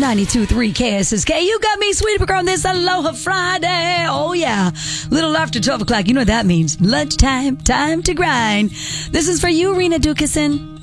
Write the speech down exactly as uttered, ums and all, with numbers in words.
ninety-two point three K S S K. You got me, Sweetie Pecker, on this Aloha Friday. Oh, yeah. Little after twelve o'clock. You know what that means. Lunchtime, time to grind. This is for you, Rena Dukeson.